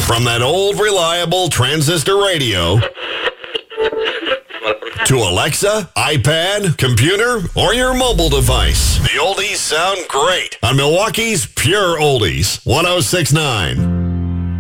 From that old reliable transistor radio to Alexa, iPad, computer, or your mobile device, the oldies sound great on Milwaukee's Pure Oldies 106.9.